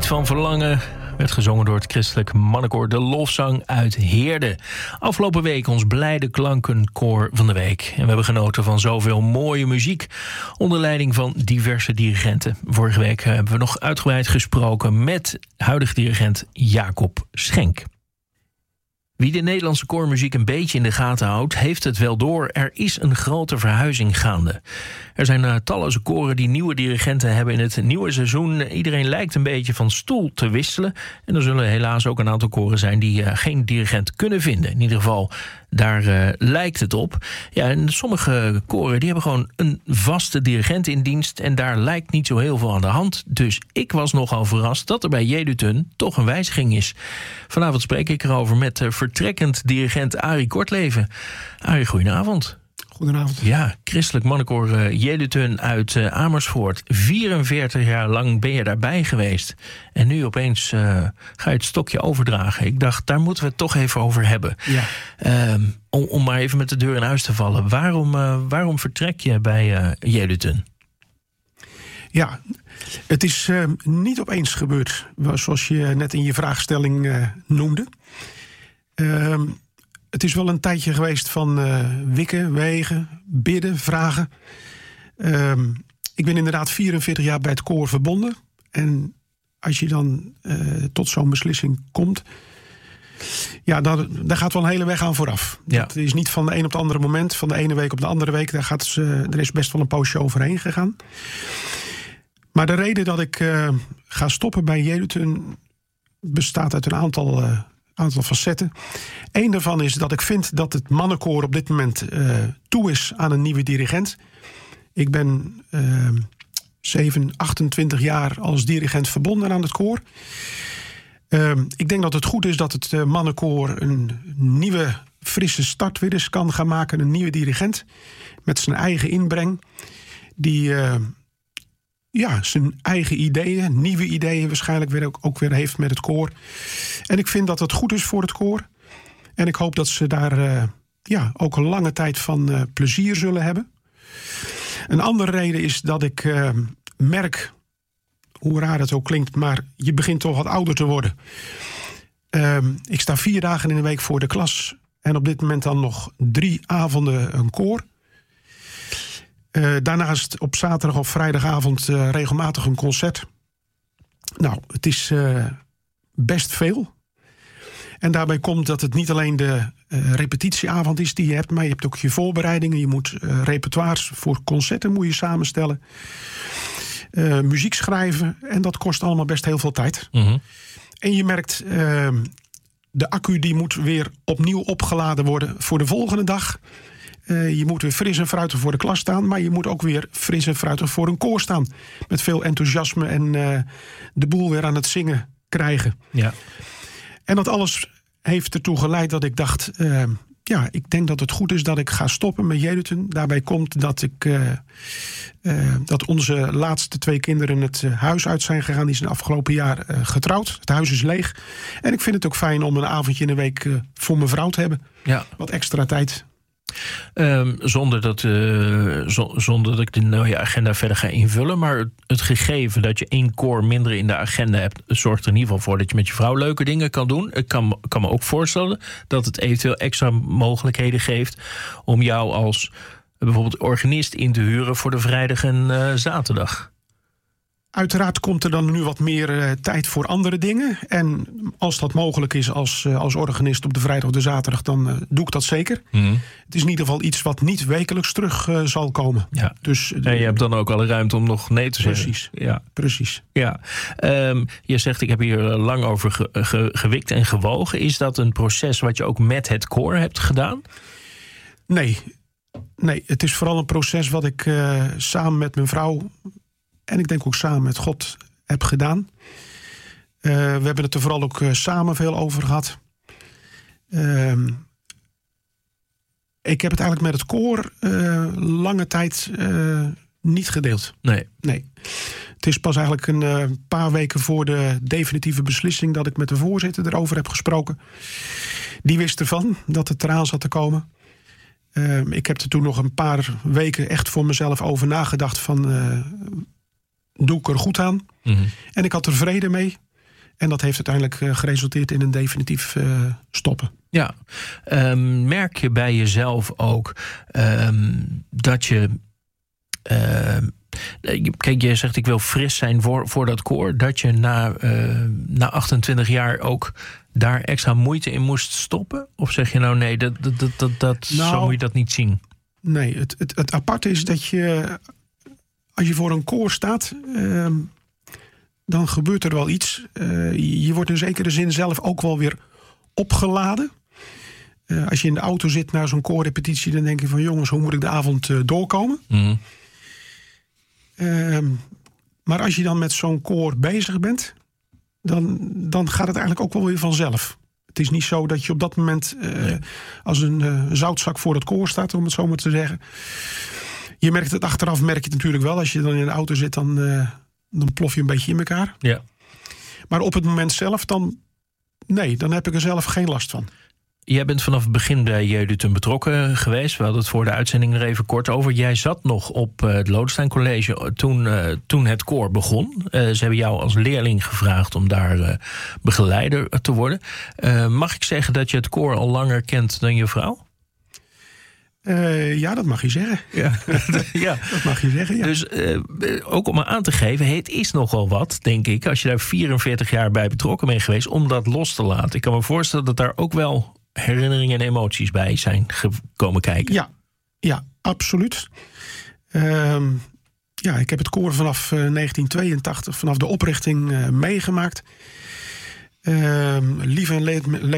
Lied van Verlangen werd gezongen door het christelijk mannenkoor De Lofzang uit Heerde. Afgelopen week ons blijde klankenkoor van de week. En we hebben genoten van zoveel mooie muziek onder leiding van diverse dirigenten. Vorige week hebben we nog uitgebreid gesproken met huidige dirigent Jacob Schenk. Wie de Nederlandse koormuziek een beetje in de gaten houdt, heeft het wel door. Er is een grote verhuizing gaande. Er zijn talloze koren die nieuwe dirigenten hebben in het nieuwe seizoen. Iedereen lijkt een beetje van stoel te wisselen. En er zullen helaas ook een aantal koren zijn die geen dirigent kunnen vinden. In ieder geval, daar lijkt het op. Ja, en sommige koren die hebben gewoon een vaste dirigent in dienst. En daar lijkt niet zo heel veel aan de hand. Dus ik was nogal verrast dat er bij Jedutun toch een wijziging is. Vanavond spreek ik erover met vertrekkend dirigent Arie Kortleven. Arie, goedenavond. Goedenavond. Ja, christelijk mannenkoor Jedutun uit Amersfoort. 44 jaar lang ben je daarbij geweest. En nu opeens ga je het stokje overdragen. Ik dacht, daar moeten we het toch even over hebben. Ja. Om maar even met de deur in huis te vallen. Waarom vertrek je bij Jedutun? Ja, het is niet opeens gebeurd, zoals je net in je vraagstelling noemde. Het is wel een tijdje geweest van wikken, wegen, bidden, vragen. Ik ben inderdaad 44 jaar bij het koor verbonden. En als je dan tot zo'n beslissing komt, ja, daar gaat wel een hele weg aan vooraf. Ja. Dat is niet van de een op het andere moment, van de ene week op de andere week. Er is best wel een poosje overheen gegaan. Maar de reden dat ik ga stoppen bij Jedutun bestaat uit een aantal facetten. Eén daarvan is dat ik vind dat het mannenkoor op dit moment toe is aan een nieuwe dirigent. Ik ben 28 jaar als dirigent verbonden aan het koor. Ik denk dat het goed is dat het mannenkoor een nieuwe, frisse start weer eens kan gaan maken. Een nieuwe dirigent met zijn eigen inbreng. Die zijn eigen ideeën, nieuwe ideeën waarschijnlijk weer ook weer heeft met het koor. En ik vind dat het goed is voor het koor. En ik hoop dat ze daar ook een lange tijd van plezier zullen hebben. Een andere reden is dat ik merk, hoe raar het ook klinkt, maar je begint toch wat ouder te worden. Ik sta 4 dagen in de week voor de klas. En op dit moment dan nog 3 avonden een koor. Daarnaast op zaterdag of vrijdagavond regelmatig een concert. Nou, het is best veel. En daarbij komt dat het niet alleen de repetitieavond is die je hebt, maar je hebt ook je voorbereidingen. Je moet repertoires voor concerten moet je samenstellen. Muziek schrijven. En dat kost allemaal best heel veel tijd. Mm-hmm. En je merkt, de accu die moet weer opnieuw opgeladen worden voor de volgende dag. Je moet weer fris en fruitig voor de klas staan, maar je moet ook weer fris en fruitig voor een koor staan. Met veel enthousiasme en de boel weer aan het zingen krijgen. Ja. En dat alles heeft ertoe geleid dat ik dacht, ik denk dat het goed is dat ik ga stoppen met Jedutun. Daarbij komt dat onze laatste 2 kinderen het huis uit zijn gegaan. Die zijn afgelopen jaar getrouwd. Het huis is leeg. En ik vind het ook fijn om een avondje in de week voor mijn vrouw te hebben. Ja. Wat extra tijd. Zonder dat ik de nieuwe agenda verder ga invullen. Maar het gegeven dat je 1 koor minder in de agenda hebt, zorgt er in ieder geval voor dat je met je vrouw leuke dingen kan doen. Ik kan me ook voorstellen dat het eventueel extra mogelijkheden geeft om jou als bijvoorbeeld organist in te huren voor de vrijdag en zaterdag. Uiteraard komt er dan nu wat meer tijd voor andere dingen. En als dat mogelijk is als organist op de vrijdag of de zaterdag, dan doe ik dat zeker. Mm. Het is in ieder geval iets wat niet wekelijks terug zal komen. Ja. Dus, en je hebt dan ook alle ruimte om nog nee te zeggen. Precies. Ja. Precies. Ja. Je zegt, ik heb hier lang over gewikt en gewogen. Is dat een proces wat je ook met het koor hebt gedaan? Nee, het is vooral een proces wat ik samen met mijn vrouw en ik denk ook samen met God heb gedaan. We hebben het er vooral ook samen veel over gehad. Ik heb het eigenlijk met het koor lange tijd niet gedeeld. Nee. Het is pas eigenlijk een paar weken voor de definitieve beslissing dat ik met de voorzitter erover heb gesproken. Die wist ervan dat het eraan zat te komen. Ik heb er toen nog een paar weken echt voor mezelf over nagedacht van, doe ik er goed aan? Mm-hmm. En ik had er vrede mee. En dat heeft uiteindelijk geresulteerd in een definitief stoppen. Ja, merk je bij jezelf ook dat je... kijk, je zegt ik wil fris zijn voor dat koor. Dat je na 28 jaar ook daar extra moeite in moest stoppen? Of zeg je nou nee, zo moet je dat niet zien? Nee, het aparte is dat je... Als je voor een koor staat... dan gebeurt er wel iets. Je wordt in zekere zin zelf ook wel weer opgeladen. Als je in de auto zit naar zo'n koorrepetitie... dan denk je van jongens, hoe moet ik de avond doorkomen? Mm. Maar als je dan met zo'n koor bezig bent... dan gaat het eigenlijk ook wel weer vanzelf. Het is niet zo dat je op dat moment... als een zoutzak voor het koor staat, om het zo maar te zeggen. Je merkt het achteraf, merk je het natuurlijk wel. Als je dan in de auto zit, dan plof je een beetje in elkaar. Ja. Maar op het moment zelf, dan heb ik er zelf geen last van. Jij bent vanaf het begin bij Jeudutum betrokken geweest. We hadden het voor de uitzending er even kort over. Jij zat nog op het Lodestein College toen het koor begon. Ze hebben jou als leerling gevraagd om daar begeleider te worden. Mag ik zeggen dat je het koor al langer kent dan je vrouw? Ja, dat mag je zeggen. Ja. Ja. Dat mag je zeggen, ja. Dus ook om aan te geven, het is nogal wat, denk ik... als je daar 44 jaar bij betrokken bent geweest... om dat los te laten. Ik kan me voorstellen dat daar ook wel herinneringen en emoties bij zijn komen kijken. Ja, absoluut. Ik heb het koor vanaf 1982, vanaf de oprichting, meegemaakt. Lief en leed